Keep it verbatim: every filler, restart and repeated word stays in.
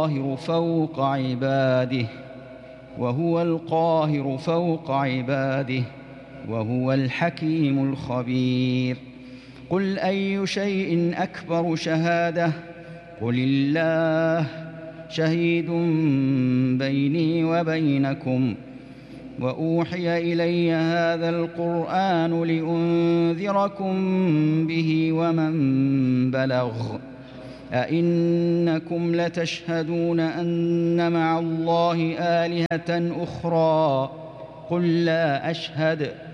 القاهر فوق عباده وهو القاهر فوق عباده وهو الحكيم الخبير. قل أي شيء أكبر شهادة؟ قل الله شهيد بيني وبينكم. وأوحي إلي هذا القرآن لأنذركم به ومن بلغ. أئنكم لتشهدون أن مع الله آلهة أخرى؟ قل لا أشهد